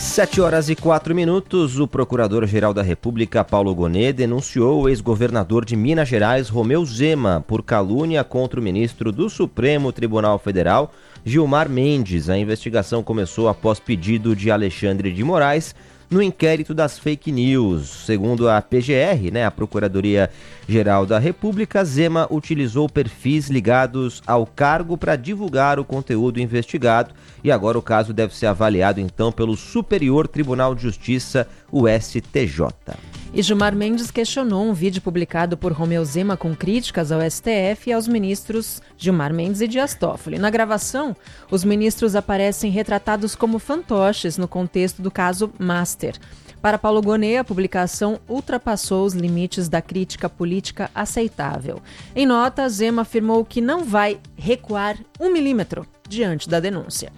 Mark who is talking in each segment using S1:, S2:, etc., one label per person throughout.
S1: 7h04, o Procurador-Geral da República, Paulo Gonet, denunciou o ex-governador de Minas Gerais, Romeu Zema, por calúnia contra o ministro do Supremo Tribunal Federal, Gilmar Mendes. A investigação começou após pedido de Alexandre de Moraes no inquérito das fake news. Segundo a PGR, a Procuradoria-Geral da República, Zema utilizou perfis ligados ao cargo para divulgar o conteúdo investigado e agora o caso deve ser avaliado então pelo Superior Tribunal de Justiça, o STJ.
S2: E Gilmar Mendes questionou um vídeo publicado por Romeu Zema com críticas ao STF e aos ministros Gilmar Mendes e Dias Toffoli. Na gravação, os ministros aparecem retratados como fantoches no contexto do caso Master. Para Paulo Gonet, a publicação ultrapassou os limites da crítica política aceitável. Em nota, Zema afirmou que não vai recuar 1 milímetro diante da denúncia.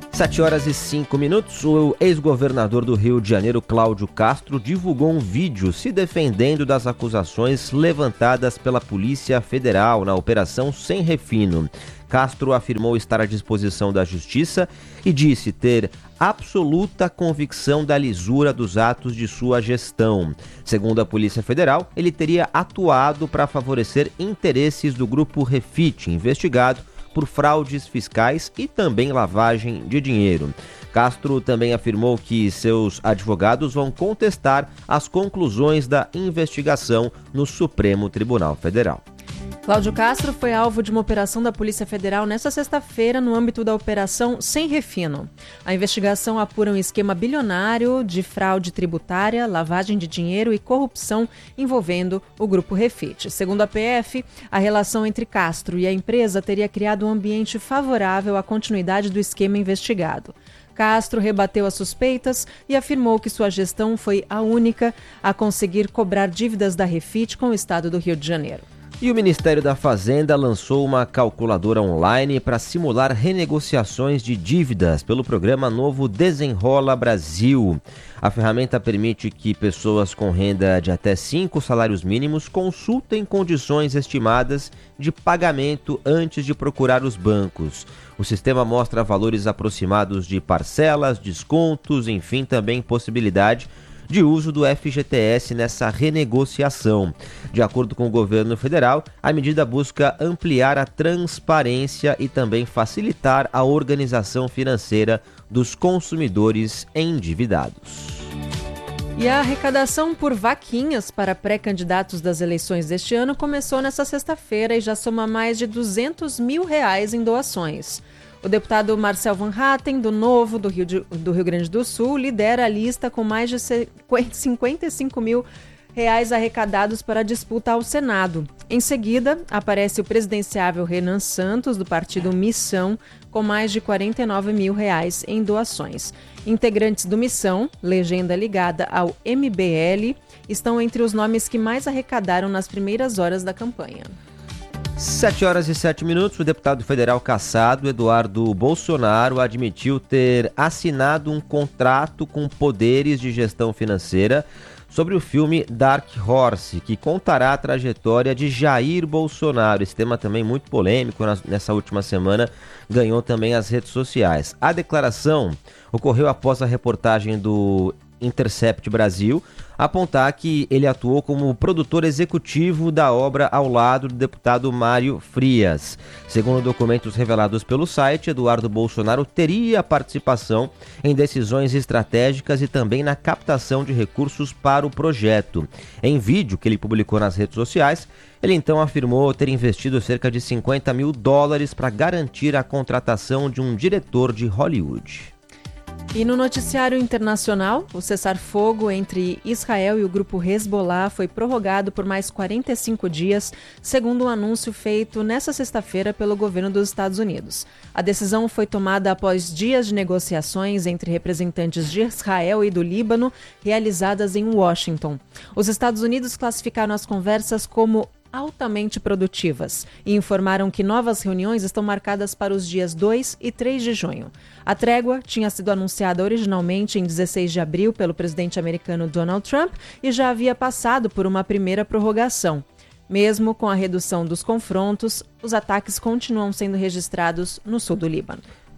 S1: 7h05, o ex-governador do Rio de Janeiro, Cláudio Castro, divulgou um vídeo se defendendo das acusações levantadas pela Polícia Federal na Operação Sem Refino. Castro afirmou estar à disposição da Justiça e disse ter absoluta convicção da lisura dos atos de sua gestão. Segundo a Polícia Federal, ele teria atuado para favorecer interesses do grupo Refit, investigado por fraudes fiscais e também lavagem de dinheiro. Castro também afirmou que seus advogados vão contestar as conclusões da investigação no Supremo Tribunal Federal.
S2: Cláudio Castro foi alvo de uma operação da Polícia Federal nesta sexta-feira no âmbito da Operação Sem Refino. A investigação apura um esquema bilionário de fraude tributária, lavagem de dinheiro e corrupção envolvendo o Grupo Refit. Segundo a PF, a relação entre Castro e a empresa teria criado um ambiente favorável à continuidade do esquema investigado. Castro rebateu as suspeitas e afirmou que sua gestão foi a única a conseguir cobrar dívidas da Refit com o estado do Rio de Janeiro.
S1: E o Ministério da Fazenda lançou uma calculadora online para simular renegociações de dívidas pelo programa novo Desenrola Brasil. A ferramenta permite que pessoas com renda de até 5 salários mínimos consultem condições estimadas de pagamento antes de procurar os bancos. O sistema mostra valores aproximados de parcelas, descontos, enfim, também possibilidade de uso do FGTS nessa renegociação. De acordo com o governo federal, a medida busca ampliar a transparência e também facilitar a organização financeira dos consumidores endividados.
S2: E a arrecadação por vaquinhas para pré-candidatos das eleições deste ano começou nesta sexta-feira e já soma mais de R$200 mil em doações. O deputado Marcel Van Hatten, do Novo, do Rio Grande do Sul, lidera a lista com mais de R$55 mil arrecadados para a disputa ao Senado. Em seguida, aparece o presidenciável Renan Santos, do partido Missão, com mais de R$49 mil em doações. Integrantes do Missão, legenda ligada ao MBL, estão entre os nomes que mais arrecadaram nas primeiras horas da campanha.
S1: 7h07, o deputado federal cassado Eduardo Bolsonaro admitiu ter assinado um contrato com poderes de gestão financeira sobre o filme Dark Horse, que contará a trajetória de Jair Bolsonaro. Esse tema também muito polêmico, nessa última semana ganhou também as redes sociais. A declaração ocorreu após a reportagem do Intercept Brasil apontar que ele atuou como produtor executivo da obra ao lado do deputado Mário Frias. Segundo documentos revelados pelo site, Eduardo Bolsonaro teria participação em decisões estratégicas e também na captação de recursos para o projeto. Em vídeo que ele publicou nas redes sociais, ele então afirmou ter investido cerca de $50 mil para garantir a contratação de um diretor de Hollywood.
S2: E no noticiário internacional, o cessar-fogo entre Israel e o grupo Hezbollah foi prorrogado por mais 45 dias, segundo um anúncio feito nesta sexta-feira pelo governo dos Estados Unidos. A decisão foi tomada após dias de negociações entre representantes de Israel e do Líbano, realizadas em Washington. Os Estados Unidos classificaram as conversas como altamente produtivas e informaram que novas reuniões estão marcadas para os dias 2 e 3 de junho. A trégua tinha sido anunciada originalmente em 16 de abril pelo presidente americano Donald Trump e já havia passado por uma primeira prorrogação. Mesmo com a redução dos confrontos, os ataques continuam sendo registrados no sul do Líbano.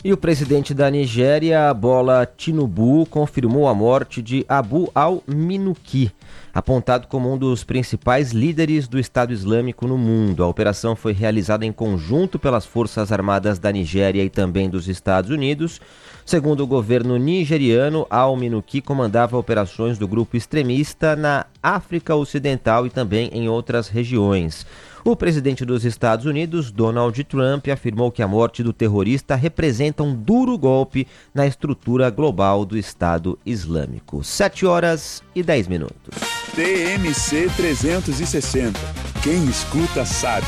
S1: E o presidente da Nigéria, Bola Tinubu, confirmou a morte de Abu al-Minuki, apontado como um dos principais líderes do Estado Islâmico no mundo. A operação foi realizada em conjunto pelas Forças Armadas da Nigéria e também dos Estados Unidos. Segundo o governo nigeriano, al-Minuki comandava operações do grupo extremista na África Ocidental e também em outras regiões. O presidente dos Estados Unidos, Donald Trump, afirmou que a morte do terrorista representa um duro golpe na estrutura global do Estado Islâmico. 7h10.
S3: TMC 360. Quem escuta sabe.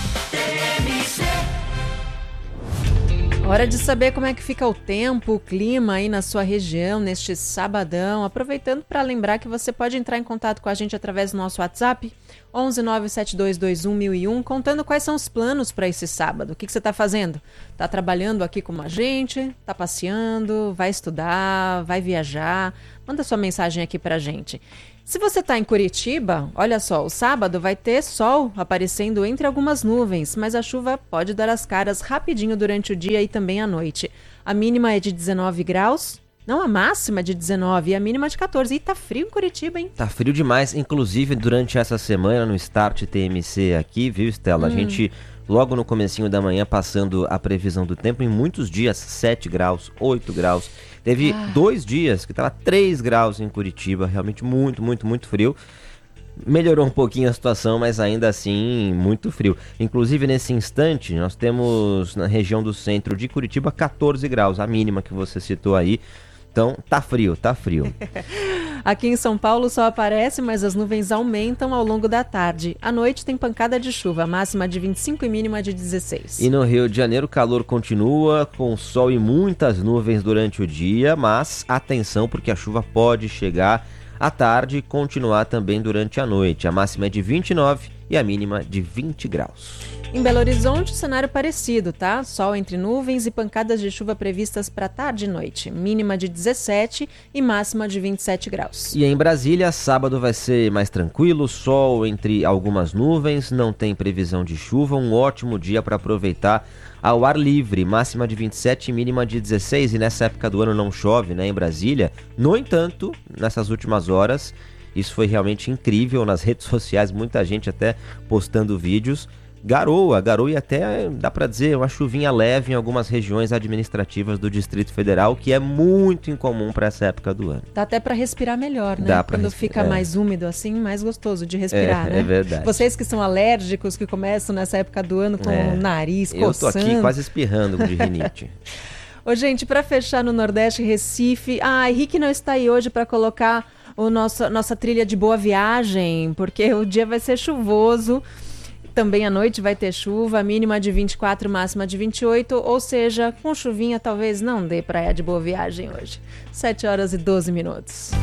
S2: Hora de saber como é que fica o tempo, o clima aí na sua região neste sabadão. Aproveitando para lembrar que você pode entrar em contato com a gente através do nosso WhatsApp 11 97221 1001, contando quais são os planos para esse sábado. O que você está fazendo? Está trabalhando aqui com a gente? Está passeando? Vai estudar? Vai viajar? Manda sua mensagem aqui para a gente. Se você está em Curitiba, olha só, o sábado vai ter sol aparecendo entre algumas nuvens, mas a chuva pode dar as caras rapidinho durante o dia e também à noite. A mínima é de 19 graus, não, a máxima é de 19 e a mínima de 14. E tá frio em Curitiba, hein?
S1: Tá frio demais, inclusive durante essa semana no Start TMC aqui, viu, Estela? A gente, logo no comecinho da manhã, passando a previsão do tempo, em muitos dias, 7 graus, 8 graus. Teve 2 dias que estava 3 graus em Curitiba, realmente muito, muito, muito frio. Melhorou um pouquinho a situação, mas ainda assim muito frio. Inclusive nesse instante nós temos na região do centro de Curitiba 14 graus, a mínima que você citou aí. Então tá frio, tá frio.
S2: Aqui em São Paulo sol aparece, mas as nuvens aumentam ao longo da tarde. À noite tem pancada de chuva, máxima de 25 e mínima de 16.
S1: E no Rio de Janeiro o calor continua, com sol e muitas nuvens durante o dia, mas atenção porque a chuva pode chegar à tarde e continuar também durante a noite. A máxima é de 29 e a mínima de 20 graus.
S2: Em Belo Horizonte, cenário parecido, tá? Sol entre nuvens e pancadas de chuva previstas para tarde e noite. Mínima de 17 e máxima de 27 graus.
S1: E em Brasília, sábado vai ser mais tranquilo, sol entre algumas nuvens, não tem previsão de chuva, um ótimo dia para aproveitar ao ar livre, máxima de 27 e mínima de 16, e nessa época do ano não chove, né, em Brasília. No entanto, nessas últimas horas, isso foi realmente incrível nas redes sociais, muita gente até postando vídeos. Garoa e até, dá para dizer, uma chuvinha leve em algumas regiões administrativas do Distrito Federal, que é muito incomum para essa época do ano.
S2: Dá até para respirar melhor, né?
S1: Dá pra
S2: Quando fica mais úmido assim, mais gostoso de respirar, né?
S1: É verdade.
S2: Vocês que são alérgicos, que começam nessa época do ano com o nariz coçando.
S1: Eu tô aqui quase espirrando de rinite.
S2: Ô, gente, para fechar no Nordeste, Recife... Henrique não está aí hoje para colocar nossa trilha de boa viagem, porque o dia vai ser chuvoso. Também à noite vai ter chuva, mínima de 24, máxima de 28, ou seja, com chuvinha talvez não dê praia de boa viagem hoje. 7h12.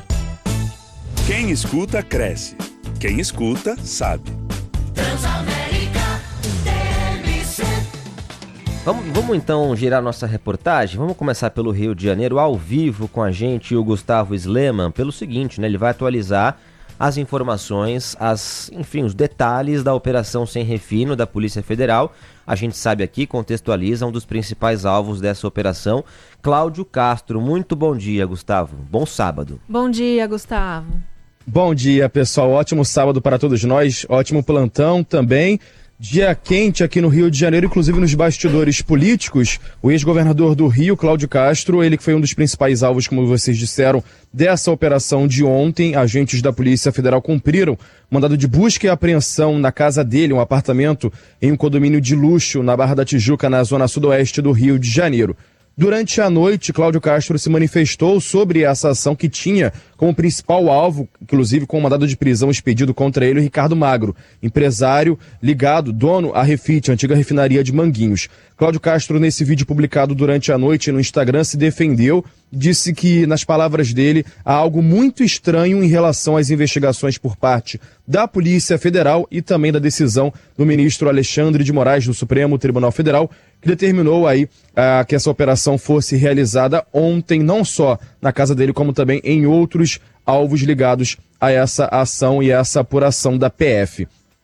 S3: Quem escuta, cresce. Quem escuta, sabe.
S4: Transamérica TMC.
S1: Vamos então girar nossa reportagem? Vamos começar pelo Rio de Janeiro, ao vivo com a gente, o Gustavo Sleman, pelo seguinte, né? Ele vai atualizar as informações, os detalhes da Operação Sem Refino da Polícia Federal. A gente sabe aqui, contextualiza um dos principais alvos dessa operação, Cláudio Castro. Muito bom dia, Gustavo. Bom sábado.
S2: Bom dia, Gustavo.
S5: Bom dia, pessoal. Ótimo sábado para todos nós. Ótimo plantão também. Dia quente aqui no Rio de Janeiro, inclusive nos bastidores políticos. O ex-governador do Rio, Cláudio Castro, ele que foi um dos principais alvos, como vocês disseram, dessa operação de ontem. Agentes da Polícia Federal cumpriram mandado de busca e apreensão na casa dele, um apartamento em um condomínio de luxo na Barra da Tijuca, na zona sudoeste do Rio de Janeiro. Durante a noite, Cláudio Castro se manifestou sobre essa ação que tinha como principal alvo, inclusive com um mandado de prisão expedido contra ele, o Ricardo Magro, empresário ligado, dono à Refit, a antiga refinaria de Manguinhos. Cláudio Castro, nesse vídeo publicado durante a noite no Instagram, se defendeu, disse que, nas palavras dele, há algo muito estranho em relação às investigações por parte da Polícia Federal e também da decisão do ministro Alexandre de Moraes do Supremo Tribunal Federal, que determinou aí que essa operação fosse realizada ontem, não só na casa dele, como também em outros alvos ligados a essa ação e essa apuração da PF.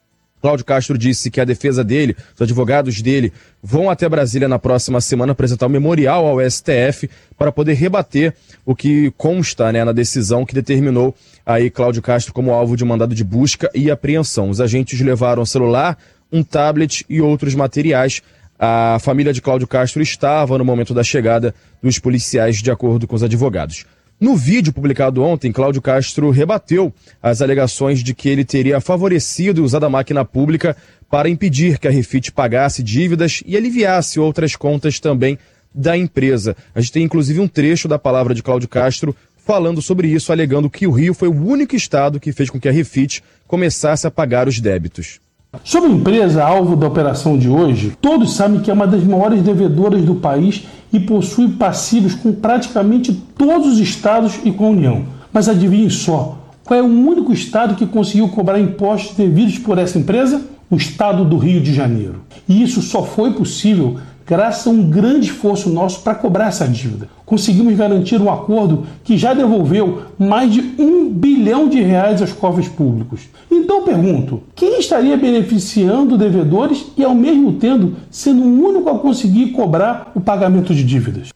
S5: Cláudio Castro disse que a defesa dele, os advogados dele, vão até Brasília na próxima semana apresentar um memorial ao STF para poder rebater o que consta, né, na decisão que determinou aí Cláudio Castro como alvo de mandado de busca e apreensão. Os agentes levaram celular, um tablet e outros materiais. A família de Cláudio Castro estava no momento da chegada dos policiais, de acordo com os advogados. No vídeo publicado ontem, Cláudio Castro rebateu as alegações de que ele teria favorecido e usado a máquina pública para impedir que a Refit pagasse dívidas e aliviasse outras contas também da empresa. A gente tem inclusive um trecho da palavra de Cláudio Castro falando sobre isso, alegando que o Rio foi o único estado que fez com que a Refit começasse a pagar os débitos.
S6: Sobre a empresa alvo da operação de hoje, todos sabem que é uma das maiores devedoras do país e possui passivos com praticamente todos os estados e com a União. Mas adivinhe só, qual é o único estado que conseguiu cobrar impostos devidos por essa empresa? O estado do Rio de Janeiro. E isso só foi possível graças a um grande esforço nosso para cobrar essa dívida. Conseguimos garantir um acordo que já devolveu mais de R$1 bilhão aos cofres públicos. Então pergunto, quem estaria beneficiando devedores e ao mesmo tempo sendo o único a conseguir cobrar o pagamento de dívidas?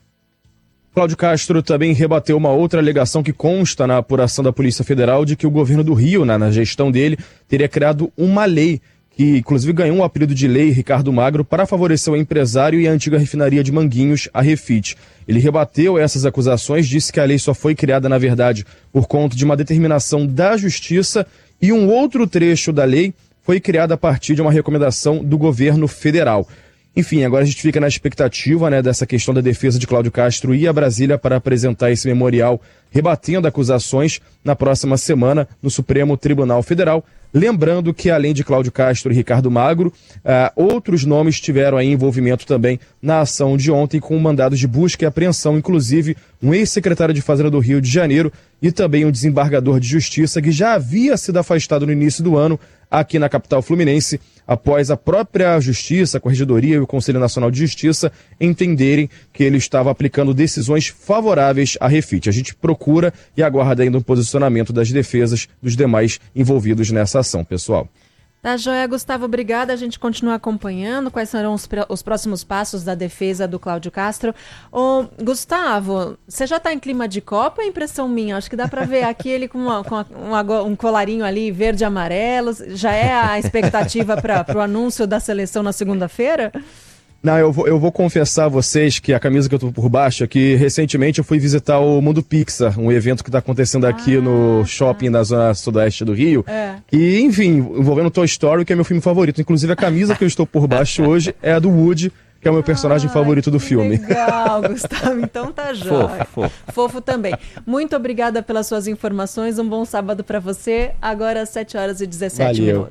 S5: Cláudio Castro também rebateu uma outra alegação que consta na apuração da Polícia Federal de que o governo do Rio, na gestão dele, teria criado uma lei que inclusive ganhou um apelido de Lei Ricardo Magro para favorecer o empresário e a antiga refinaria de Manguinhos, a Refit. Ele rebateu essas acusações, disse que a lei só foi criada, na verdade, por conta de uma determinação da Justiça e um outro trecho da lei foi criado a partir de uma recomendação do governo federal. Enfim, agora a gente fica na expectativa, né, dessa questão da defesa de Cláudio Castro ir a Brasília para apresentar esse memorial rebatendo acusações na próxima semana no Supremo Tribunal Federal. Lembrando que, além de Cláudio Castro e Ricardo Magro, outros nomes tiveram aí envolvimento também na ação de ontem com mandados de busca e apreensão, inclusive um ex-secretário de Fazenda do Rio de Janeiro e também um desembargador de Justiça que já havia sido afastado no início do ano aqui na capital fluminense, após a própria Justiça, a Corregedoria e o Conselho Nacional de Justiça entenderem que ele estava aplicando decisões favoráveis à Refit. A gente procura e aguarda ainda um posicionamento das defesas dos demais envolvidos nessa ação, pessoal.
S2: Tá joia, Gustavo, obrigada. A gente continua acompanhando quais serão os próximos passos da defesa do Cláudio Castro. Ô, Gustavo, você já está em clima de Copa ou é impressão minha? Acho que dá para ver aqui ele com um colarinho ali verde e amarelo. Já é a expectativa para o anúncio da seleção na segunda-feira?
S5: Não, eu vou confessar a vocês que a camisa que eu tô por baixo é que recentemente eu fui visitar o Mundo Pixar, um evento que tá acontecendo aqui no shopping da zona sudoeste do Rio. E, enfim, envolvendo Toy Story, que é meu filme favorito. Inclusive a camisa que eu estou por baixo hoje é a do Woody, que é o meu personagem favorito do filme.
S2: Legal, Gustavo. Então tá jóia. Fofo também. Muito obrigada pelas suas informações. Um bom sábado para você. Agora 7h17.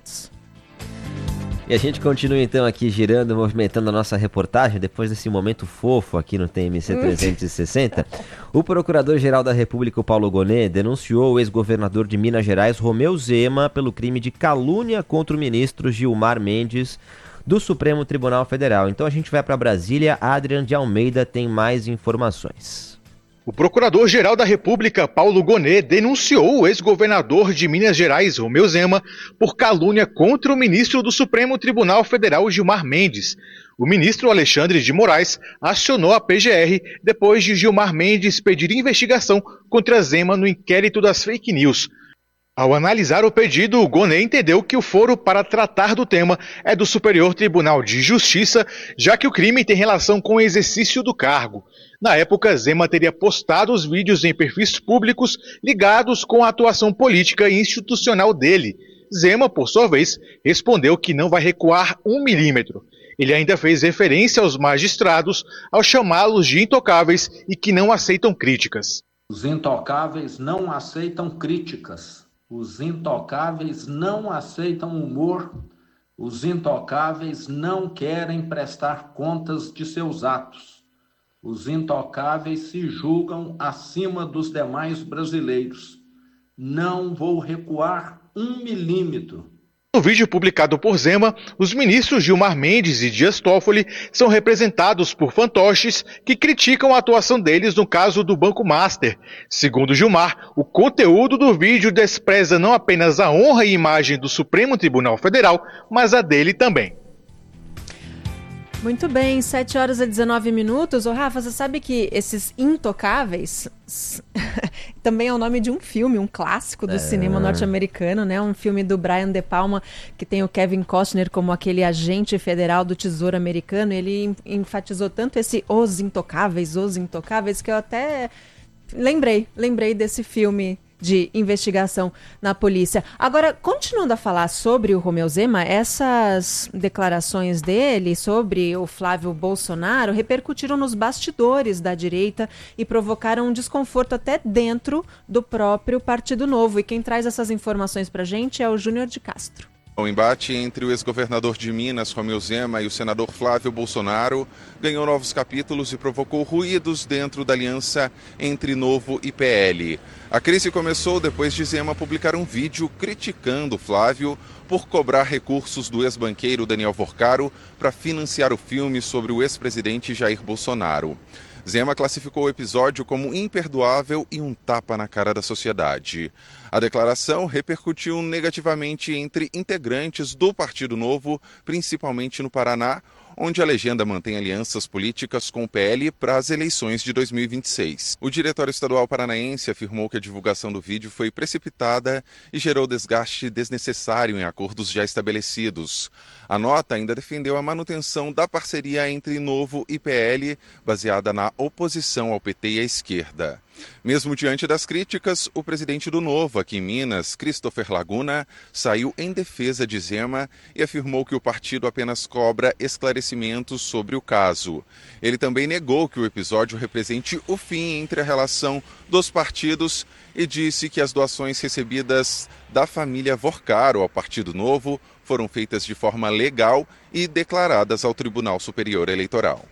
S1: E a gente continua então aqui girando, movimentando a nossa reportagem, depois desse momento fofo aqui no TMC 360. O Procurador-Geral da República, o Paulo Gonet, denunciou o ex-governador de Minas Gerais, Romeu Zema, pelo crime de calúnia contra o ministro Gilmar Mendes, do Supremo Tribunal Federal. Então a gente vai para Brasília, Adrian de Almeida tem mais informações.
S7: O Procurador-Geral da República, Paulo Gonet, denunciou o ex-governador de Minas Gerais, Romeu Zema, por calúnia contra o ministro do Supremo Tribunal Federal, Gilmar Mendes. O ministro Alexandre de Moraes acionou a PGR depois de Gilmar Mendes pedir investigação contra Zema no inquérito das fake news. Ao analisar o pedido, o Gonet entendeu que o foro para tratar do tema é do Superior Tribunal de Justiça, já que o crime tem relação com o exercício do cargo. Na época, Zema teria postado os vídeos em perfis públicos ligados com a atuação política e institucional dele. Zema, por sua vez, respondeu que não vai recuar 1 milímetro. Ele ainda fez referência aos magistrados ao chamá-los de intocáveis e que não aceitam críticas.
S8: Os intocáveis não aceitam críticas. Os intocáveis não aceitam humor. Os intocáveis não querem prestar contas de seus atos. Os intocáveis se julgam acima dos demais brasileiros. Não vou recuar 1 milímetro.
S7: No vídeo publicado por Zema, os ministros Gilmar Mendes e Dias Toffoli são representados por fantoches que criticam a atuação deles no caso do Banco Master. Segundo Gilmar, o conteúdo do vídeo despreza não apenas a honra e imagem do Supremo Tribunal Federal, mas a dele também.
S2: Muito bem, 7 horas e 19 minutos. Ô Rafa, você sabe que esses intocáveis também é o nome de um filme, um clássico do cinema norte-americano, né? Um filme do Brian De Palma, que tem o Kevin Costner como aquele agente federal do Tesouro americano. Ele enfatizou tanto esse os intocáveis, que eu até lembrei desse filme de investigação na polícia. Agora, continuando a falar sobre o Romeu Zema, essas declarações dele sobre o Flávio Bolsonaro repercutiram nos bastidores da direita e provocaram um desconforto até dentro do próprio Partido Novo. E quem traz essas informações pra gente é o Júnior de Castro.
S9: O embate entre o ex-governador de Minas, Romeu Zema, e o senador Flávio Bolsonaro ganhou novos capítulos e provocou ruídos dentro da aliança entre Novo e PL. A crise começou depois de Zema publicar um vídeo criticando Flávio por cobrar recursos do ex-banqueiro Daniel Vorcaro para financiar o filme sobre o ex-presidente Jair Bolsonaro. Zema classificou o episódio como imperdoável e um tapa na cara da sociedade. A declaração repercutiu negativamente entre integrantes do Partido Novo, principalmente no Paraná, onde a legenda mantém alianças políticas com o PL para as eleições de 2026. O Diretório Estadual Paranaense afirmou que a divulgação do vídeo foi precipitada e gerou desgaste desnecessário em acordos já estabelecidos. A nota ainda defendeu a manutenção da parceria entre Novo e PL, baseada na oposição ao PT e à esquerda. Mesmo diante das críticas, o presidente do Novo, aqui em Minas, Christopher Laguna, saiu em defesa de Zema e afirmou que o partido apenas cobra esclarecimentos sobre o caso. Ele também negou que o episódio represente o fim entre a relação dos partidos e disse que as doações recebidas da família Vorcaro ao Partido Novo foram feitas de forma legal e declaradas ao Tribunal Superior Eleitoral.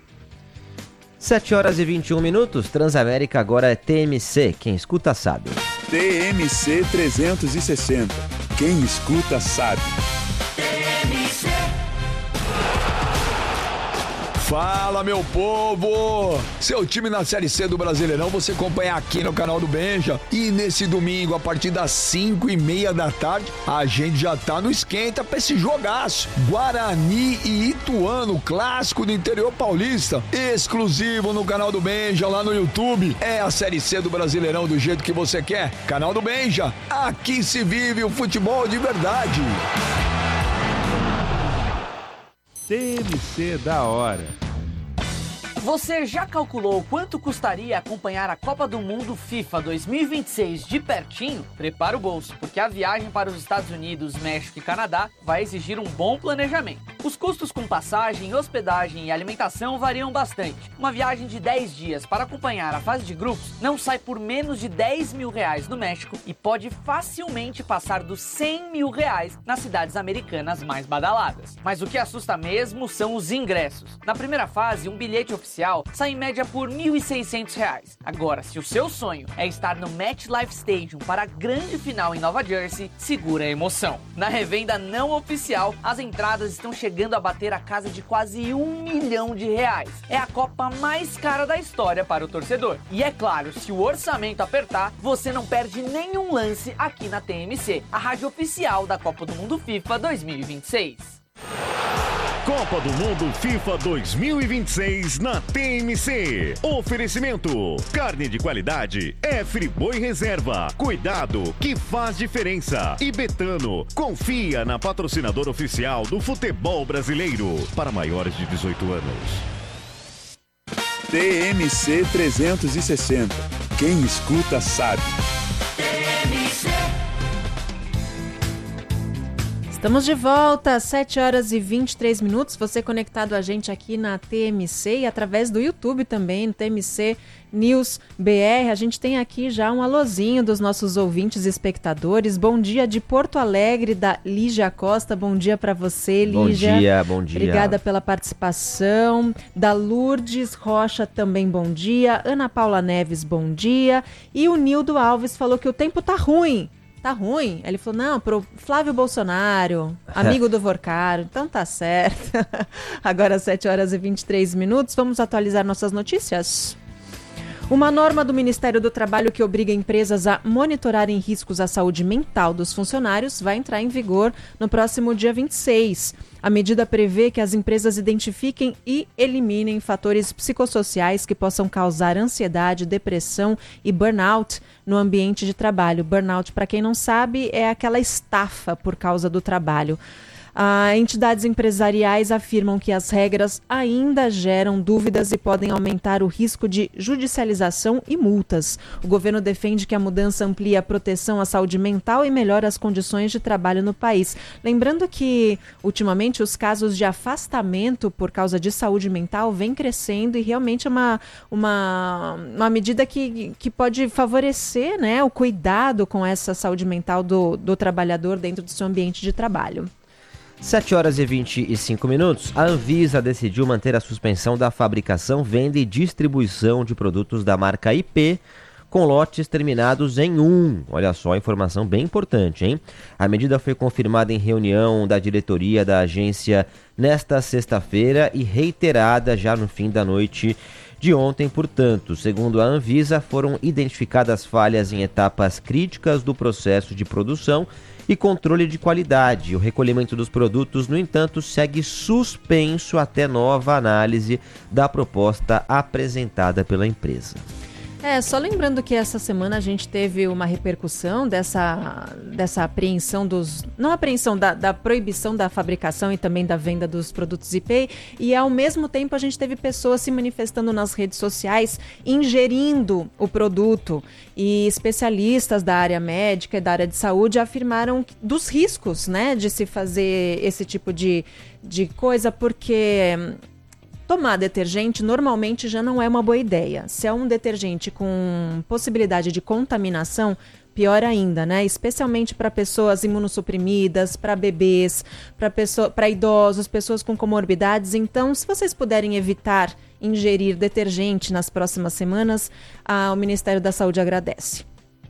S1: 7 horas e 21 minutos, Transamérica agora é TMC, quem escuta sabe.
S3: TMC 360, quem escuta sabe.
S10: Fala, meu povo! Seu time na Série C do Brasileirão você acompanha aqui no canal do Benja. E nesse domingo, a partir das 5:30 da tarde, a gente já tá no esquenta pra esse jogaço. Guarani e Ituano, clássico do interior paulista. Exclusivo no canal do Benja, lá no YouTube. É a Série C do Brasileirão do jeito que você quer. Canal do Benja, aqui se vive o futebol de verdade.
S11: TMC da hora.
S12: Você já calculou quanto custaria acompanhar a Copa do Mundo FIFA 2026 de pertinho? Prepara o bolso, porque a viagem para os Estados Unidos, México e Canadá vai exigir um bom planejamento. Os custos com passagem, hospedagem e alimentação variam bastante. Uma viagem de 10 dias para acompanhar a fase de grupos não sai por menos de R$10 mil no México e pode facilmente passar dos R$100 mil nas cidades americanas mais badaladas. Mas o que assusta mesmo são os ingressos. Na primeira fase, um bilhete oficial sai em média por R$1.600. Agora, se o seu sonho é estar no MetLife Stadium para a grande final em Nova Jersey, segura a emoção. Na revenda não oficial, as entradas estão chegando a bater a casa de quase R$1 milhão. É a Copa mais cara da história para o torcedor. E é claro, se o orçamento apertar, você não perde nenhum lance aqui na TMC, a rádio oficial da Copa do Mundo FIFA 2026.
S11: Copa do Mundo FIFA 2026 na TMC. Oferecimento: carne de qualidade é Friboi Reserva. Cuidado que faz diferença. E Betano, confia na patrocinadora oficial do futebol brasileiro. Para maiores de 18 anos.
S3: TMC 360, quem escuta sabe.
S2: Estamos de volta às 7 horas e 23 minutos. Você conectado a gente aqui na TMC e através do YouTube também, no TMC News BR. A gente tem aqui já um alôzinho dos nossos ouvintes e espectadores. Bom dia de Porto Alegre, da Lígia Costa. Bom dia para você, Lígia.
S1: Bom dia.
S2: Obrigada pela participação. Da Lourdes Rocha também, bom dia. Ana Paula Neves, bom dia. E o Nildo Alves falou que o tempo tá ruim. tá ruim? Ele falou, não, pro Flávio Bolsonaro, amigo do Vorcaro, então tá certo. Agora 7h23, vamos atualizar nossas notícias? Uma norma do Ministério do Trabalho que obriga empresas a monitorarem riscos à saúde mental dos funcionários vai entrar em vigor no próximo dia 26. A medida prevê que as empresas identifiquem e eliminem fatores psicossociais que possam causar ansiedade, depressão e burnout no ambiente de trabalho. Burnout, para quem não sabe, é aquela estafa por causa do trabalho. Entidades empresariais afirmam que as regras ainda geram dúvidas e podem aumentar o risco de judicialização e multas. O governo defende que a mudança amplia a proteção à saúde mental e melhora as condições de trabalho no país. Lembrando que, ultimamente, os casos de afastamento por causa de saúde mental vêm crescendo e realmente é uma medida que pode favorecer, né, o cuidado com essa saúde mental do trabalhador dentro do seu ambiente de trabalho.
S1: 7h25, a Anvisa decidiu manter a suspensão da fabricação, venda e distribuição de produtos da marca IP com lotes terminados em 1. Olha só, informação bem importante, hein? A medida foi confirmada em reunião da diretoria da agência nesta sexta-feira e reiterada já no fim da noite de ontem. Portanto, segundo a Anvisa, foram identificadas falhas em etapas críticas do processo de produção e controle de qualidade. O recolhimento dos produtos, no entanto, segue suspenso até nova análise da proposta apresentada pela empresa.
S2: Só lembrando que essa semana a gente teve uma repercussão dessa apreensão da proibição da fabricação e também da venda dos produtos IP, e ao mesmo tempo a gente teve pessoas se manifestando nas redes sociais ingerindo o produto, e especialistas da área médica e da área de saúde afirmaram dos riscos, né, de se fazer esse tipo de coisa, porque tomar detergente normalmente já não é uma boa ideia. Se é um detergente com possibilidade de contaminação, pior ainda, né? Especialmente para pessoas imunossuprimidas, para bebês, para idosos, pessoas com comorbidades. Então, se vocês puderem evitar ingerir detergente nas próximas semanas, o Ministério da Saúde agradece.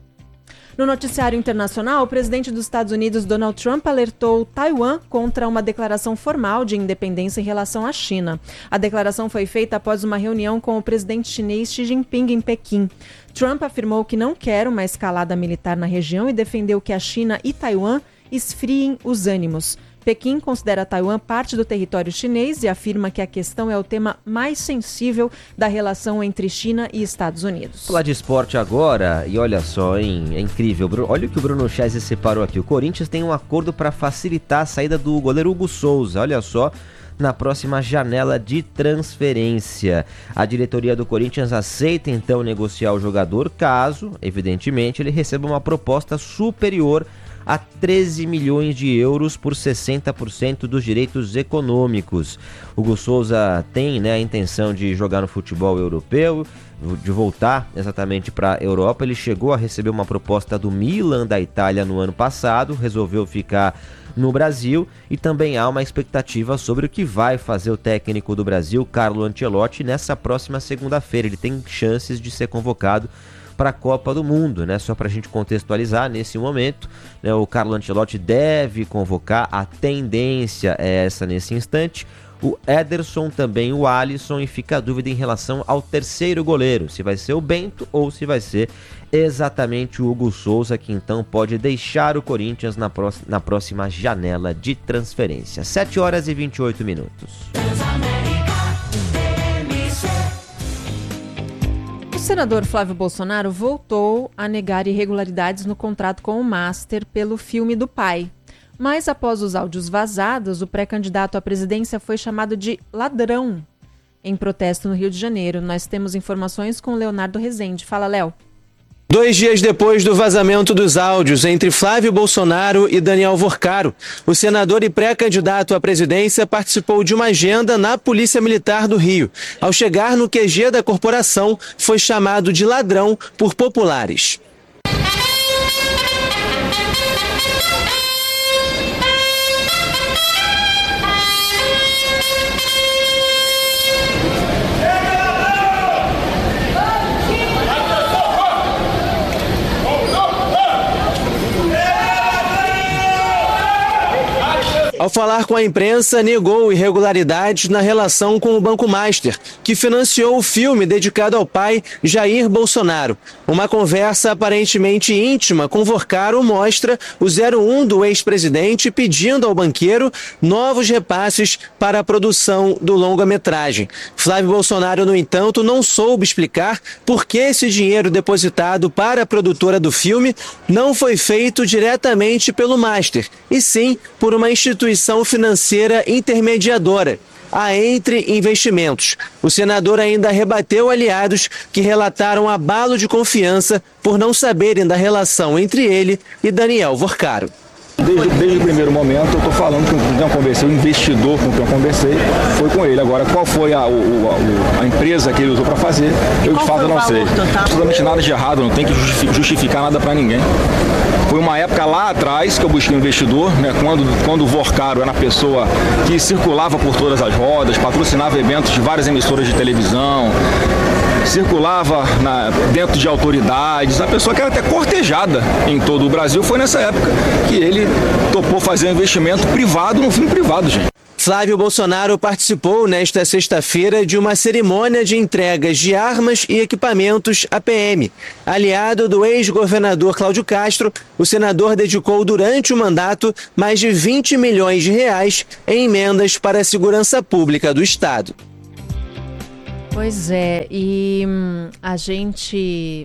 S2: No noticiário internacional, o presidente dos Estados Unidos, Donald Trump, alertou Taiwan contra uma declaração formal de independência em relação à China. A declaração foi feita após uma reunião com o presidente chinês Xi Jinping em Pequim. Trump afirmou que não quer uma escalada militar na região e defendeu que a China e Taiwan esfriem os ânimos. Pequim considera Taiwan parte do território chinês e afirma que a questão é o tema mais sensível da relação entre China e Estados Unidos.
S1: Falar de esporte agora, e olha só, hein, é incrível. Olha o que o Bruno Chesney separou aqui. O Corinthians tem um acordo para facilitar a saída do goleiro Hugo Souza. Olha só, na próxima janela de transferência. A diretoria do Corinthians aceita então negociar o jogador caso, evidentemente, ele receba uma proposta superior a 13 milhões de euros por 60% dos direitos econômicos. Hugo Souza tem, né, a intenção de jogar no futebol europeu, de voltar exatamente para a Europa. Ele chegou a receber uma proposta do Milan da Itália no ano passado, resolveu ficar no Brasil, e também há uma expectativa sobre o que vai fazer o técnico do Brasil, Carlo Ancelotti, nessa próxima segunda-feira. Ele tem chances de ser convocado para a Copa do Mundo, né? Só para a gente contextualizar nesse momento, né? O Carlo Ancelotti deve convocar, a tendência é essa nesse instante, o Ederson, também o Alisson, e fica a dúvida em relação ao terceiro goleiro, se vai ser o Bento ou se vai ser exatamente o Hugo Souza, que então pode deixar o Corinthians na próxima janela de transferência. 7h28.
S2: O senador Flávio Bolsonaro voltou a negar irregularidades no contrato com o Master pelo filme do pai. Mas após os áudios vazados, o pré-candidato à presidência foi chamado de ladrão em protesto no Rio de Janeiro. Nós temos informações com Leonardo Rezende. Fala, Léo.
S13: 2 dias depois do vazamento dos áudios entre Flávio Bolsonaro e Daniel Vorcaro, o senador e pré-candidato à presidência participou de uma agenda na Polícia Militar do Rio. Ao chegar no QG da corporação, foi chamado de ladrão por populares. Ao falar com a imprensa, negou irregularidades na relação com o Banco Master, que financiou o filme dedicado ao pai Jair Bolsonaro. Uma conversa aparentemente íntima com Vorcaro mostra o 01 do ex-presidente pedindo ao banqueiro novos repasses para a produção do longa-metragem. Flávio Bolsonaro, no entanto, não soube explicar por que esse dinheiro depositado para a produtora do filme não foi feito diretamente pelo Master, e sim por uma instituição financeira intermediadora, a Entre Investimentos. O senador ainda rebateu aliados que relataram abalo de confiança por não saberem da relação entre ele e Daniel Vorcaro.
S14: Desde o primeiro momento eu estou falando com quem eu conversei, o investidor com quem eu conversei foi com ele. Agora, qual foi a empresa que ele usou para fazer, eu de fato não sei. Absolutamente nada de errado, não tem que justificar nada para ninguém. Foi uma época lá atrás que eu busquei um investidor, né, quando o Vorcaro era a pessoa que circulava por todas as rodas, patrocinava eventos de várias emissoras de televisão, circulava dentro de autoridades, a pessoa que era até cortejada em todo o Brasil. Foi nessa época que ele topou fazer um investimento privado no filme privado, gente.
S13: Flávio Bolsonaro participou nesta sexta-feira de uma cerimônia de entregas de armas e equipamentos à PM. Aliado do ex-governador Cláudio Castro, o senador dedicou durante o mandato mais de 20 milhões de reais em emendas para a segurança pública do Estado.
S2: Pois é, e a gente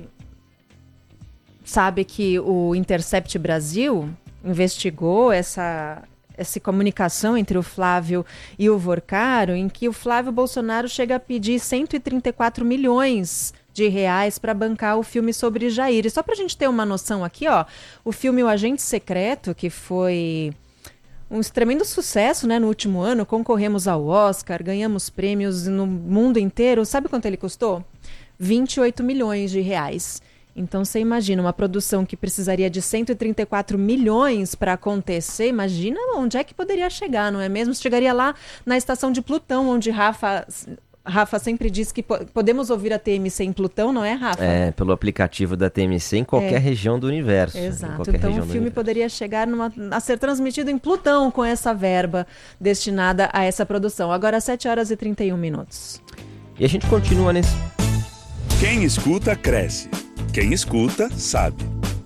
S2: sabe que o Intercept Brasil investigou essa comunicação entre o Flávio e o Vorcaro, em que o Flávio Bolsonaro chega a pedir 134 milhões de reais para bancar o filme sobre Jair. E só para a gente ter uma noção aqui, ó, o filme O Agente Secreto, que foi um tremendo sucesso, né, no último ano, concorremos ao Oscar, ganhamos prêmios no mundo inteiro. Sabe quanto ele custou? 28 milhões de reais. Então você imagina, uma produção que precisaria de 134 milhões para acontecer, imagina onde é que poderia chegar, não é mesmo? Chegaria lá na estação de Plutão, onde Rafa sempre diz que podemos ouvir a TMC em Plutão, não é, Rafa?
S1: É, pelo aplicativo da TMC em qualquer região do universo.
S2: Exato, então o filme poderia chegar a ser transmitido em Plutão com essa verba destinada a essa produção. Agora 7h31.
S1: E a gente continua nesse...
S3: Quem escuta, cresce. Quem escuta, sabe.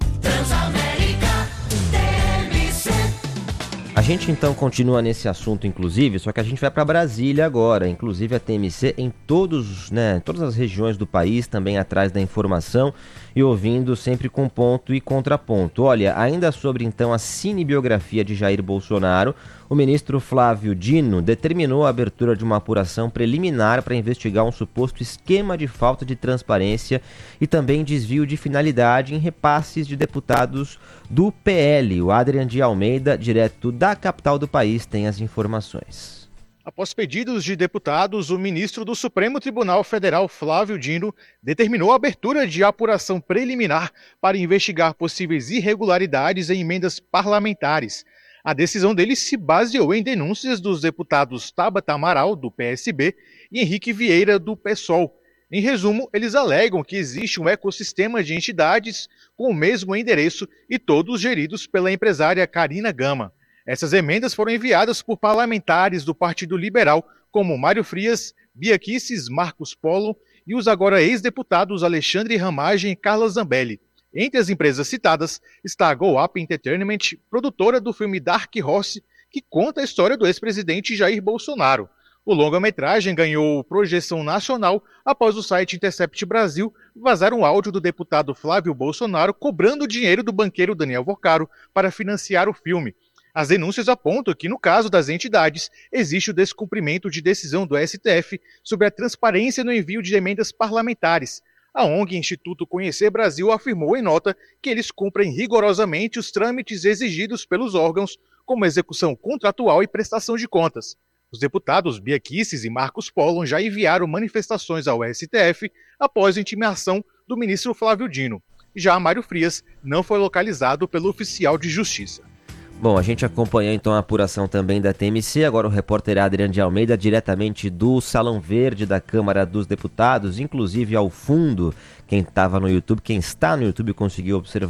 S1: A gente então continua nesse assunto, inclusive, só que a gente vai para Brasília agora, inclusive a TMC em todas as regiões do país, também atrás da informação e ouvindo sempre com ponto e contraponto. Olha, ainda sobre então a cinebiografia de Jair Bolsonaro, o ministro Flávio Dino determinou a abertura de uma apuração preliminar para investigar um suposto esquema de falta de transparência e também desvio de finalidade em repasses de deputados do PL. O Adrian de Almeida, direto da capital do país, tem as informações.
S7: Após pedidos de deputados, o ministro do Supremo Tribunal Federal, Flávio Dino, determinou a abertura de apuração preliminar para investigar possíveis irregularidades em emendas parlamentares. A decisão dele se baseou em denúncias dos deputados Tabata Amaral, do PSB, e Henrique Vieira, do PSOL. Em resumo, eles alegam que existe um ecossistema de entidades com o mesmo endereço e todos geridos pela empresária Karina Gama. Essas emendas foram enviadas por parlamentares do Partido Liberal, como Mário Frias, Bia Kicis, Marcos Polo e os agora ex-deputados Alexandre Ramagem e Carla Zambelli. Entre as empresas citadas está a Go Up Entertainment, produtora do filme Dark Horse, que conta a história do ex-presidente Jair Bolsonaro. O longa-metragem ganhou projeção nacional após o site Intercept Brasil vazar um áudio do deputado Flávio Bolsonaro cobrando dinheiro do banqueiro Daniel Vorcaro para financiar o filme. As denúncias apontam que, no caso das entidades, existe o descumprimento de decisão do STF sobre a transparência no envio de emendas parlamentares. A ONG Instituto Conhecer Brasil afirmou em nota que eles cumprem rigorosamente os trâmites exigidos pelos órgãos, como execução contratual e prestação de contas. Os deputados Bia Kicis e Marcos Polo já enviaram manifestações ao STF após a intimação do ministro Flávio Dino. Já Mário Frias não foi localizado pelo oficial de justiça.
S1: Bom, a gente acompanhou então a apuração também da TMC, agora o repórter Adrian de Almeida, diretamente do Salão Verde da Câmara dos Deputados, inclusive ao fundo, quem está no YouTube conseguiu observar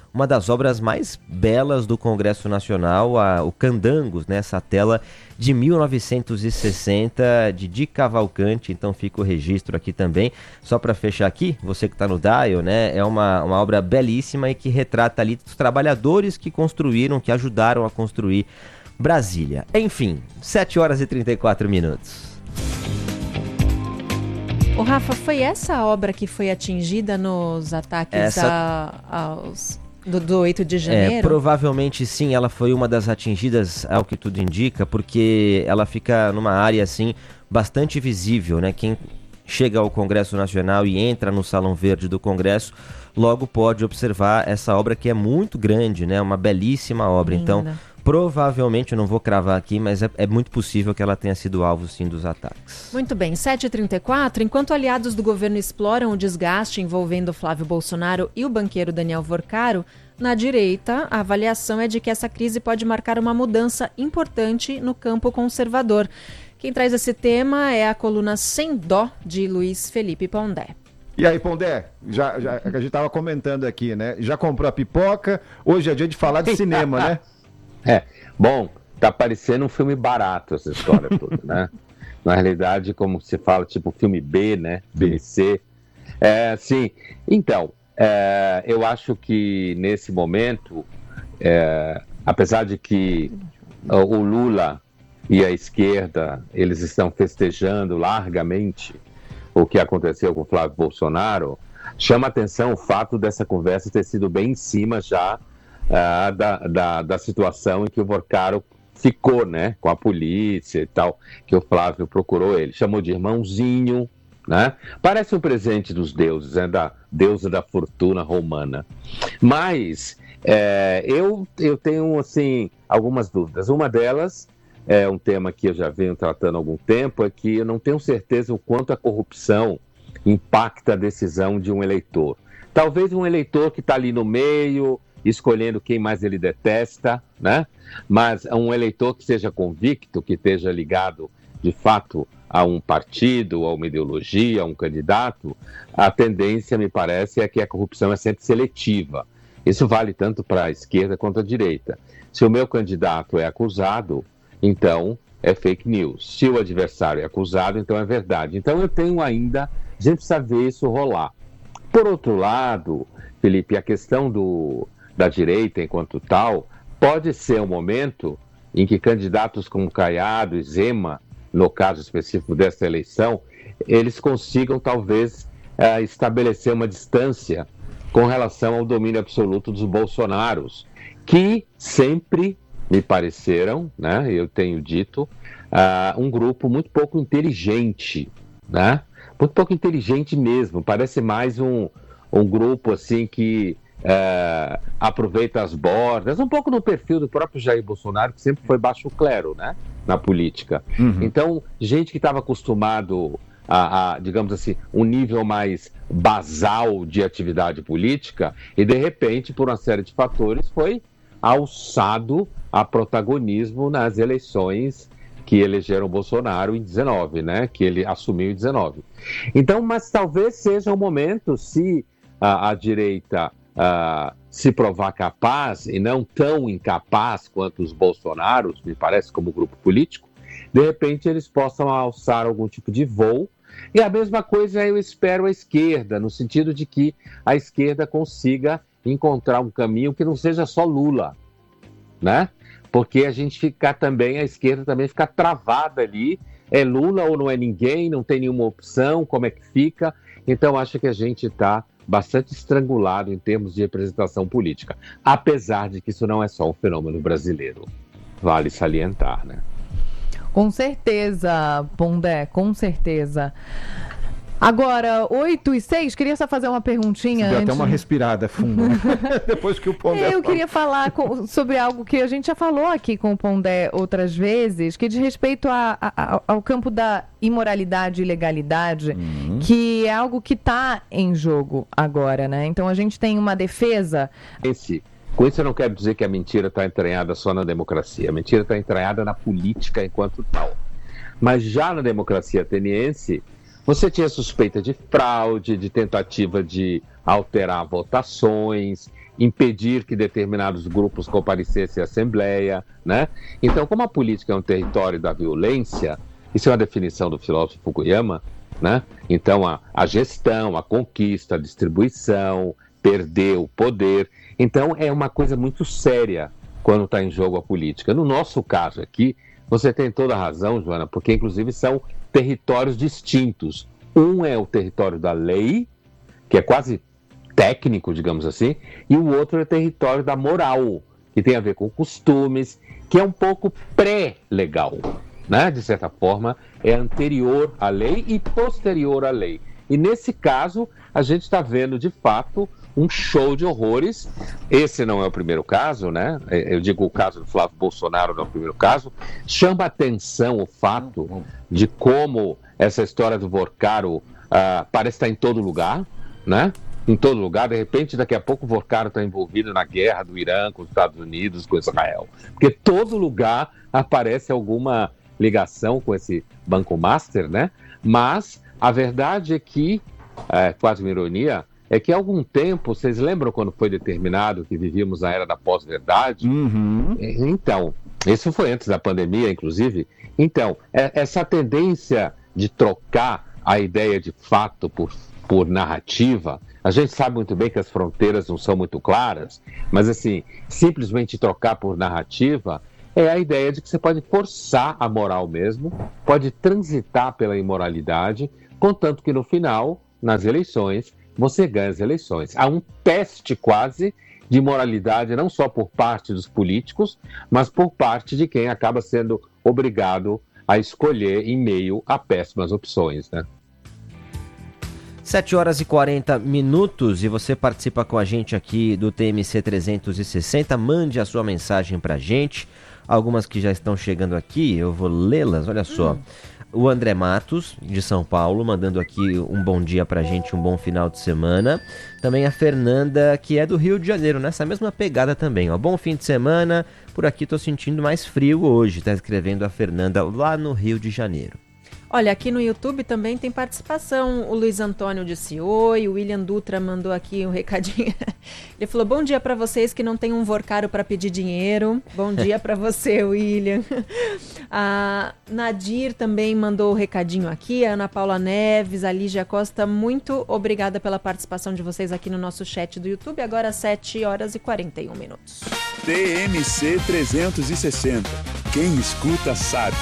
S1: uma das obras mais belas do Congresso Nacional, o Candangos, né? Essa tela de 1960, de Di Cavalcanti, então fica o registro aqui também. Só para fechar aqui, você que está no Dial, né? É uma obra belíssima e que retrata ali os trabalhadores que construíram, que ajudaram a construir Brasília. Enfim, 7 horas e 34 minutos.
S2: O Rafa, foi essa obra que foi atingida nos ataques do 8 de janeiro?
S1: Provavelmente sim, ela foi uma das atingidas, ao que tudo indica, porque ela fica numa área assim bastante visível, né? Quem chega ao Congresso Nacional e entra no Salão Verde do Congresso, logo pode observar essa obra que é muito grande, né? Uma belíssima obra.
S2: Linda.
S1: Então, provavelmente, eu não vou cravar aqui, mas é muito possível que ela tenha sido alvo, sim, dos ataques.
S2: Muito bem, 7h34, enquanto aliados do governo exploram o desgaste envolvendo Flávio Bolsonaro e o banqueiro Daniel Vorcaro, na direita, a avaliação é de que essa crise pode marcar uma mudança importante no campo conservador. Quem traz esse tema é a coluna Sem Dó, de Luiz Felipe Pondé.
S15: E aí, Pondé, já a gente estava comentando aqui, né? Já comprou a pipoca, hoje é dia de falar de cinema, né?
S16: Bom, tá parecendo um filme barato essa história toda, né? Na realidade, como se fala, tipo filme B, né? Filme C. Sim, então, eu acho que nesse momento, apesar de que o Lula e a esquerda, eles estão festejando largamente o que aconteceu com o Flávio Bolsonaro, chama atenção o fato dessa conversa ter sido bem em cima já da situação em que o Vorcaro ficou, né, com a polícia e tal, que o Flávio procurou ele, chamou de irmãozinho, né? Parece um presente dos deuses, né, da deusa da fortuna romana. Mas eu tenho, assim, algumas dúvidas. Uma delas é um tema que eu já venho tratando há algum tempo, é que eu não tenho certeza o quanto a corrupção impacta a decisão de um eleitor. Talvez um eleitor que está ali no meio, escolhendo quem mais ele detesta, né? Mas um eleitor que seja convicto, que esteja ligado, de fato, a um partido, a uma ideologia, a um candidato, a tendência, me parece, é que a corrupção é sempre seletiva. Isso vale tanto para a esquerda quanto a direita. Se o meu candidato é acusado, então é fake news. Se o adversário é acusado, então é verdade. Então eu tenho ainda, a gente precisa ver isso rolar. Por outro lado, Felipe, a questão da direita enquanto tal, pode ser um momento em que candidatos como Caiado e Zema, no caso específico dessa eleição, eles consigam talvez estabelecer uma distância com relação ao domínio absoluto dos Bolsonaros, que sempre me pareceram, né, eu tenho dito, um grupo muito pouco inteligente, né? Muito pouco inteligente mesmo, parece mais um grupo assim que aproveita as bordas, um pouco no perfil do próprio Jair Bolsonaro, que sempre foi baixo clero, né, na política. Então, gente que estava acostumado a, digamos assim, um nível mais basal de atividade política e, de repente, por uma série de fatores, foi alçado a protagonismo nas eleições que elegeram Bolsonaro em 19, né, que ele assumiu em 19. Então, mas talvez seja um momento, se a direita se provar capaz e não tão incapaz quanto os Bolsonaros, me parece, como grupo político, de repente eles possam alçar algum tipo de voo. E a mesma coisa eu espero a esquerda, no sentido de que a esquerda consiga encontrar um caminho que não seja só Lula, né? Porque a esquerda também fica travada ali, é Lula ou não é ninguém, não tem nenhuma opção, como é que fica? Então acho que a gente está bastante estrangulado em termos de representação política, apesar de que isso não é só um fenômeno brasileiro, vale salientar, né?
S17: Com certeza, Pondé, com certeza. Agora, 8h06, queria só fazer uma perguntinha antes.
S15: Deu até uma respirada funda, né? Depois que o Pondé
S17: Eu queria falar sobre algo que a gente já falou aqui com o Pondé outras vezes, que diz respeito ao campo da imoralidade e ilegalidade, que é algo que está em jogo agora, né? Então a gente tem uma defesa...
S16: Com isso eu não quero dizer que a mentira está entranhada só na democracia. A mentira está entranhada na política enquanto tal. Mas já na democracia ateniense, você tinha suspeita de fraude, de tentativa de alterar votações, impedir que determinados grupos comparecessem à Assembleia, né? Então, como a política é um território da violência, isso é uma definição do filósofo Fukuyama, né? Então, a gestão, a conquista, a distribuição, perder o poder. Então, é uma coisa muito séria quando está em jogo a política. No nosso caso aqui, você tem toda a razão, Joana, porque inclusive são territórios distintos. Um é o território da lei, que é quase técnico, digamos assim, e o outro é o território da moral, que tem a ver com costumes, que é um pouco pré-legal, né? De certa forma, é anterior à lei e posterior à lei. E nesse caso, a gente está vendo, de fato, um show de horrores. Esse não é o primeiro caso, né? Eu digo o caso do Flávio Bolsonaro não é o primeiro caso. Chama atenção o fato de como essa história do Vorcaro parece estar em todo lugar, né? Em todo lugar, de repente, daqui a pouco o Vorcaro está envolvido na guerra do Irã com os Estados Unidos, com Israel. Porque todo lugar aparece alguma ligação com esse Banco Master, né? Mas a verdade é que, quase uma ironia, é que há algum tempo, vocês lembram quando foi determinado que vivíamos na era da pós-verdade? Então, isso foi antes da pandemia, inclusive. Então, essa tendência de trocar a ideia de fato por narrativa, a gente sabe muito bem que as fronteiras não são muito claras, mas assim, simplesmente trocar por narrativa é a ideia de que você pode forçar a moral mesmo, pode transitar pela imoralidade, contanto que no final, nas eleições, você ganha as eleições. Há um teste quase de moralidade, não só por parte dos políticos, mas por parte de quem acaba sendo obrigado a escolher em meio a péssimas opções, né?
S1: 7 horas e 40 minutos e você participa com a gente aqui do TMC 360. Mande a sua mensagem pra gente. Algumas que já estão chegando aqui, eu vou lê-las, olha só. O André Matos, de São Paulo, mandando aqui um bom dia pra gente, um bom final de semana. Também a Fernanda, que é do Rio de Janeiro, nessa mesma pegada também, ó. Bom fim de semana, por aqui tô sentindo mais frio hoje, tá escrevendo a Fernanda lá no Rio de Janeiro.
S2: Olha, aqui no YouTube também tem participação. O Luiz Antônio disse oi, o William Dutra mandou aqui um recadinho. Ele falou, bom dia para vocês que não tem um Vorcaro para pedir dinheiro. Bom dia para você, William. A Nadir também mandou o recadinho aqui. A Ana Paula Neves, a Lígia Costa, muito obrigada pela participação de vocês aqui no nosso chat do YouTube. Agora 7 horas e 41 minutos.
S3: TMC 360. Quem escuta sabe.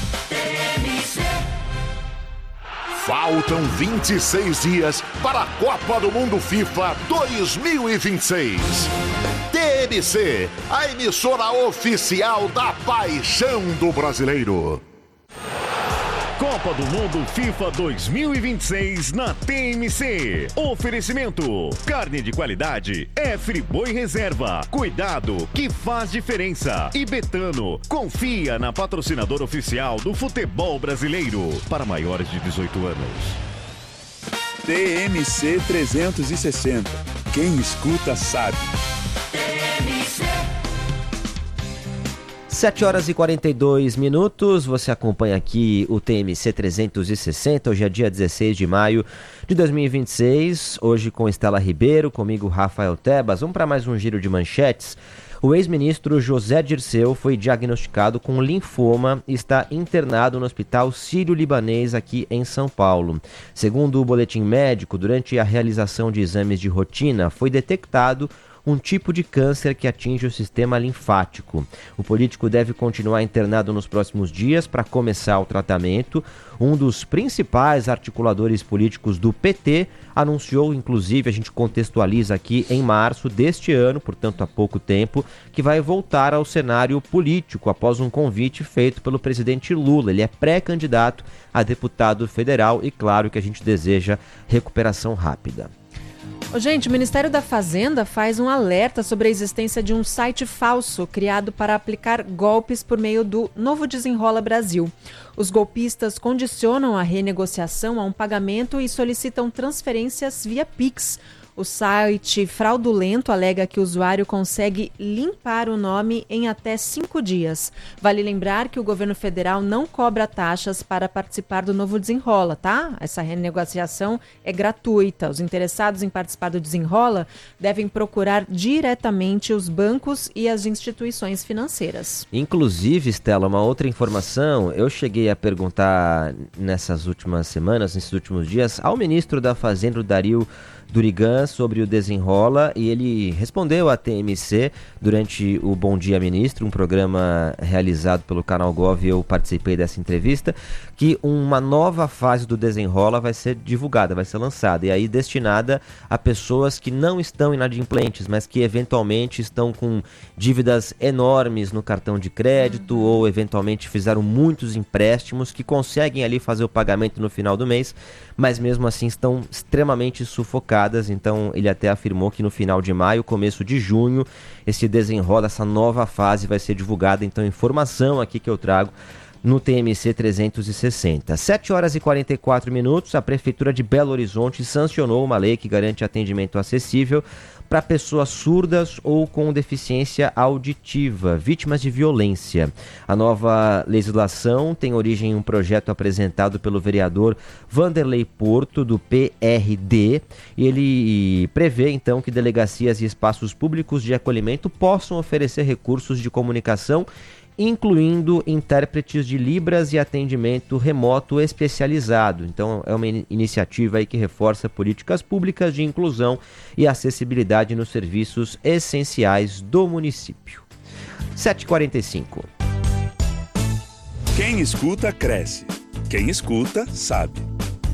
S11: Faltam 26 dias para a Copa do Mundo FIFA 2026. TMC, a emissora oficial da paixão do brasileiro. Copa do Mundo FIFA 2026 na TMC. Oferecimento: carne de qualidade é Friboi Reserva. Cuidado que faz diferença. E Betano, confia na patrocinadora oficial do futebol brasileiro. Para maiores de 18 anos.
S3: TMC 360. Quem escuta sabe.
S1: 7 horas e 42 minutos, você acompanha aqui o TMC 360, hoje é dia 16 de maio de 2026, hoje com Estela Ribeiro, comigo Rafael Tebas. Vamos para mais um giro de manchetes. O ex-ministro José Dirceu foi diagnosticado com linfoma e está internado no Hospital Sírio-Libanês aqui em São Paulo. Segundo o boletim médico, durante a realização de exames de rotina, foi detectado um tipo de câncer que atinge o sistema linfático. O político deve continuar internado nos próximos dias para começar o tratamento. Um dos principais articuladores políticos do PT anunciou, inclusive, a gente contextualiza aqui, em março deste ano, portanto há pouco tempo, que vai voltar ao cenário político após um convite feito pelo presidente Lula. Ele é pré-candidato a deputado federal e claro que a gente deseja recuperação rápida.
S2: Gente, o Ministério da Fazenda faz um alerta sobre a existência de um site falso criado para aplicar golpes por meio do Novo Desenrola Brasil. Os golpistas condicionam a renegociação a um pagamento e solicitam transferências via Pix. O site fraudulento alega que o usuário consegue limpar o nome em até 5 dias. Vale lembrar que o governo federal não cobra taxas para participar do novo Desenrola, tá? Essa renegociação é gratuita. Os interessados em participar do Desenrola devem procurar diretamente os bancos e as instituições financeiras.
S1: Inclusive, Stella, uma outra informação, eu cheguei a perguntar nessas últimas semanas, nesses últimos dias, ao ministro da Fazenda, Dario Durigan, sobre o Desenrola, e ele respondeu à TMC durante o Bom Dia Ministro, um programa realizado pelo Canal Gov, e eu participei dessa entrevista, que uma nova fase do Desenrola vai ser divulgada, vai ser lançada, e aí destinada a pessoas que não estão inadimplentes, mas que eventualmente estão com dívidas enormes no cartão de crédito, ou eventualmente fizeram muitos empréstimos, que conseguem ali fazer o pagamento no final do mês, mas mesmo assim estão extremamente sufocadas. Então ele até afirmou que no final de maio, começo de junho, esse Desenrola, essa nova fase vai ser divulgada. Então, informação aqui que eu trago no TMC 360. 7 horas e 44 minutos, a Prefeitura de Belo Horizonte sancionou uma lei que garante atendimento acessível para pessoas surdas ou com deficiência auditiva, vítimas de violência. A nova legislação tem origem em um projeto apresentado pelo vereador Vanderlei Porto, do PRD, e ele prevê, então, que delegacias e espaços públicos de acolhimento possam oferecer recursos de comunicação, incluindo intérpretes de Libras e atendimento remoto especializado. Então é uma iniciativa aí que reforça políticas públicas de inclusão e acessibilidade nos serviços essenciais do município. 7h45.
S3: Quem escuta, cresce. Quem escuta, sabe.